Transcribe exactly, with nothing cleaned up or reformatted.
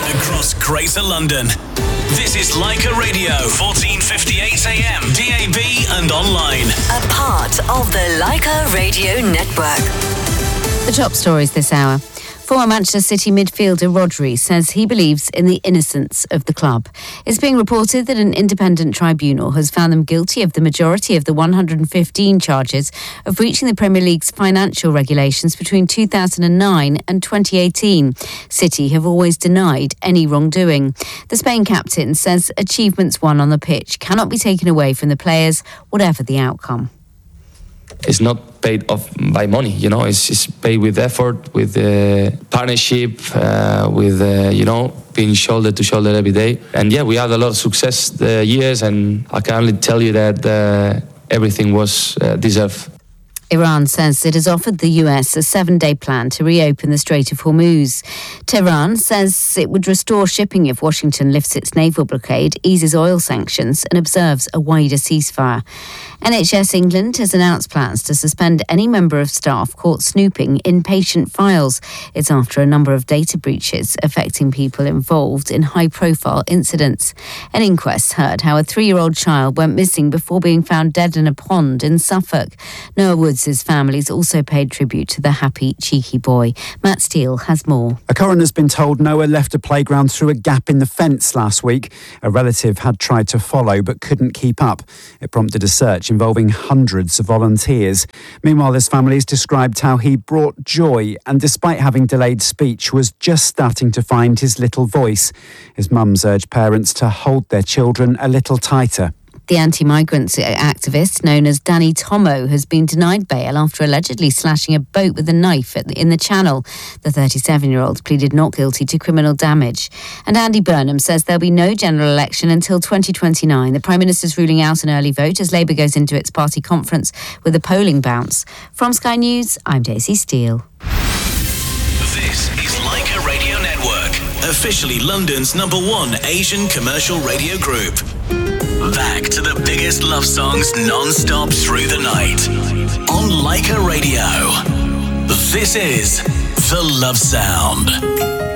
across Greater London. This is Leica Radio, fourteen fifty-eight A M, D A B and online. A part of the Leica Radio Network. The top stories this hour. Former Manchester City midfielder Rodri says he believes in the innocence of the club. It's being reported that an independent tribunal has found them guilty of the majority of the one hundred fifteen charges of breaching the Premier League's financial regulations between two thousand nine and twenty eighteen. City have always denied any wrongdoing. The Spain captain says achievements won on the pitch cannot be taken away from the players, whatever the outcome. It's not paid off by money, you know. It's, it's paid with effort, with uh, partnership, uh, with uh, you know, being shoulder to shoulder every day. And yeah, we had a lot of success the years, and I can only tell you that uh, everything was uh, deserved. Iran says it has offered the U S a seven-day plan to reopen the Strait of Hormuz. Tehran says it would restore shipping if Washington lifts its naval blockade, eases oil sanctions and observes a wider ceasefire. N H S England has announced plans to suspend any member of staff caught snooping in patient files. It's after a number of data breaches affecting people involved in high-profile incidents. An inquest heard how a three-year-old child went missing before being found dead in a pond in Suffolk. Noah Woods' families also paid tribute to the happy, cheeky boy. Matt Steele has more. A coroner's been told Noah left a playground through a gap in the fence last week. A relative had tried to follow but couldn't keep up. It prompted a search involving hundreds of volunteers. Meanwhile, his families described how he brought joy and, despite having delayed speech, was just starting to find his little voice. His mums urged parents to hold their children a little tighter. The anti-migrant activist known as Danny Tomo has been denied bail after allegedly slashing a boat with a knife at the, in the Channel. The thirty-seven-year-old pleaded not guilty to criminal damage. And Andy Burnham says there'll be no general election until twenty twenty-nine. The Prime Minister's ruling out an early vote as Labour goes into its party conference with a polling bounce. From Sky News, I'm Daisy Steele. This is Leica Radio Network, officially London's number one Asian commercial radio group. Back to the biggest love songs non-stop through the night. On Leica Radio. This is The Love Sound.